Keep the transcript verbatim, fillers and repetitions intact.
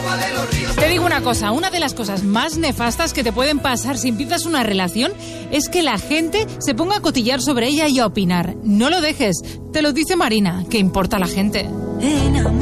Te digo una cosa, una de las cosas más nefastas que te pueden pasar si empiezas una relación es que la gente se ponga a cotillar sobre ella y a opinar. No lo dejes, te lo dice Marina, ¿qué importa la gente?